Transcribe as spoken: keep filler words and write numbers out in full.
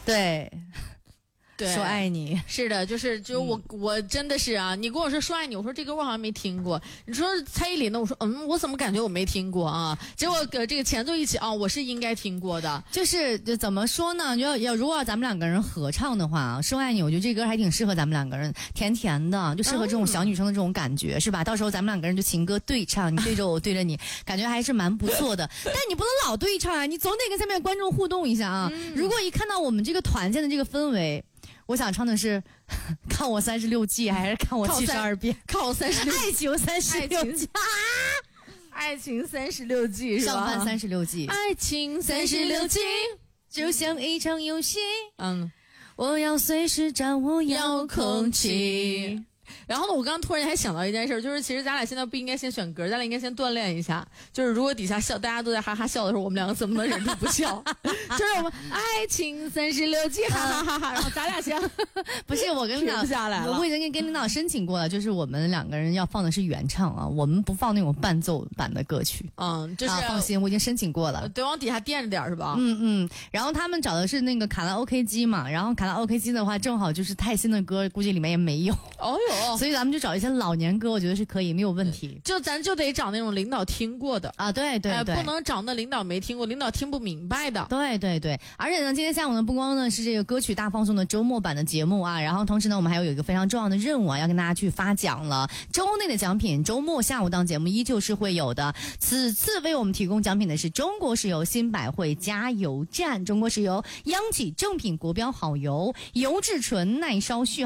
对。 对， 说爱你是的，就是就我、嗯、我真的是啊，你跟我说说爱你，我说这歌我好像没听过。你说蔡依林的，我说嗯，我怎么感觉我没听过啊？结果跟这个前奏一起啊，我是应该听过的。 就是就怎么说呢？要要如果要咱们两个人合唱的话，说爱你，我觉得这歌还挺适合咱们两个人，甜甜的，就适合这种小女生的这种感觉，嗯、是吧？到时候咱们两个人就情歌对唱，你对着我，我对着你，感觉还是蛮不错的。但你不能老对唱啊，你总得跟下面观众互动一下啊。嗯、如果一看到我们这个团建的这个氛围。我想唱的是看我三十六计还是看我七十二变？ 看我三十六， 爱情三十六计啊！ 爱情三十六计是吧？ 上班三十六计， 爱情三十六计就像一场游戏。 嗯， 我要随时掌握遥控器。 然后呢，我刚刚突然还想到一件事，就是其实咱俩现在不应该先选歌，咱俩应该先锻炼一下。就是如果底下笑，大家都在哈哈笑的时候，我们两个怎么能忍住不笑？就是我们爱情三十六计，哈哈哈哈。然后咱俩先， 不是我跟领导下来了， 我已经跟跟领导申请过了，就是我们两个人要放的是原唱啊，我们不放那种伴奏版的歌曲。 嗯，就是、 啊、放心，我已经申请过了。 对，往底下垫着点是吧？ 嗯嗯。然后他们找的是那个卡拉 OK 机嘛，然后卡拉 OK 机的话，正好就是太新的歌，估计里面也没有。 哦哟， 所以咱们就找一些老年歌，我觉得是可以，没有问题。 就咱就得找那种领导听过的啊，对对对、 呃，不能找那领导没听过，领导听不明白的。 对对对，而且呢，今天下午呢，不光呢是这个歌曲大放送的周末版的节目啊，然后同时呢，我们还有一个非常重要的任务啊，要跟大家去发奖了。周内的奖品，周末下午档节目依旧是会有的。此次为我们提供奖品的是中国石油新百汇加油站，中国石油央企正品国标好油，油质纯耐烧续。